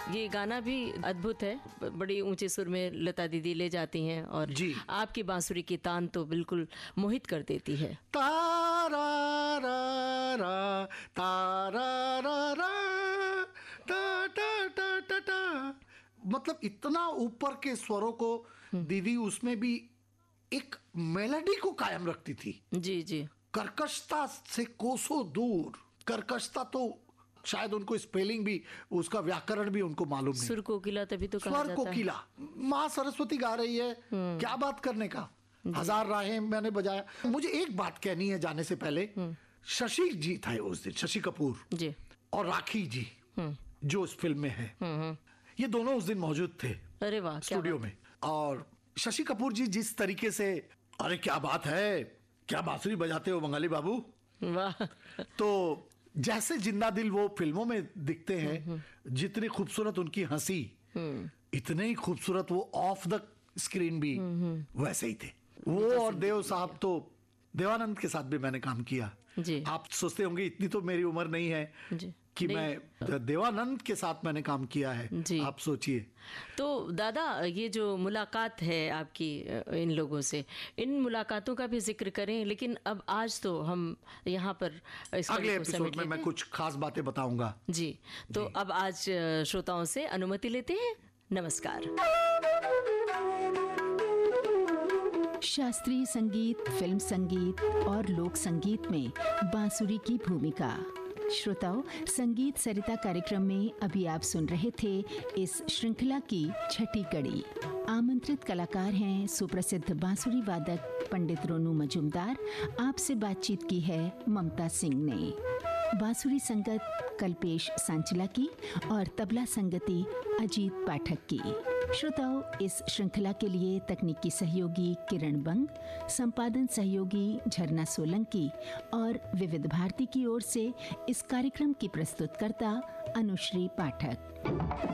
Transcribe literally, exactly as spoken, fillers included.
ये गाना भी अद्भुत है, बड़ी ऊंचे सुर में लता दीदी ले जाती हैं और जी। आपकी बांसुरी की तान तो बिल्कुल मोहित कर देती है। तारा रा रा तारा रा रा टा टा टा टा टा, मतलब इतना ऊपर के स्वरों को दीदी उसमें भी एक मेलोडी को कायम रखती थी। जी जी। कर्कशता से कोसों दूर, कर्कशता तो शायद उनको स्पेलिंग भी, उसका व्याकरण भी उनको मालूम नहीं। सुर कोकिला तभी तो कहा स्वर जाता है। कोकिला, माँ सरस्वती गा रही है, क्या बात करने का। हजार राहें मैंने बजाया। मुझे एक बात कहनी है जाने से पहले, शशि जी था उस दिन, शशि कपूर जी और राखी जी जो उस फिल्म में है, ये दोनों उस दिन मौजूद थे। अरे वाह, स्टूडियो में। और शशि कपूर जी जिस तरीके से, अरे क्या बात है, क्या बांसुरी बजाते हो बंगाली बाबू, वाह। तो जैसे जिंदा दिल वो फिल्मों में दिखते हैं, जितनी खूबसूरत उनकी हंसी, इतने ही खूबसूरत वो ऑफ द स्क्रीन भी वैसे ही थे वो। और देव साहब तो, देवानंद के साथ भी मैंने काम किया जी। आप सोचते होंगे इतनी तो मेरी उम्र नहीं है जी। कि नहीं। मैं देवानंद के साथ मैंने काम किया है जी। आप सोचिए। तो दादा, ये जो मुलाकात है आपकी इन लोगों से, इन मुलाकातों का भी जिक्र करें, लेकिन अब आज तो हम यहाँ पर अगले एपिसोड में मैं कुछ खास बातें बताऊंगा। जी, तो अब आज श्रोताओं से अनुमति लेते हैं। नमस्कार। शास्त्रीय संगीत, फिल्म संगीत और लोक संगीत में बांसुरी की भूमिका। श्रोताओं, संगीत सरिता कार्यक्रम में अभी आप सुन रहे थे इस श्रृंखला की छठी कड़ी। आमंत्रित कलाकार हैं सुप्रसिद्ध बांसुरी वादक पंडित रोनू मजूमदार। आपसे बातचीत की है ममता सिंह ने। बांसुरी संगत कल्पेश सांचला की और तबला संगति अजीत पाठक की। श्रोताओं, इस श्रृंखला के लिए तकनीकी सहयोगी किरण बंग, संपादन सहयोगी झरना सोलंकी और विविध भारती की ओर से इस कार्यक्रम की प्रस्तुतकर्ता अनुश्री पाठक।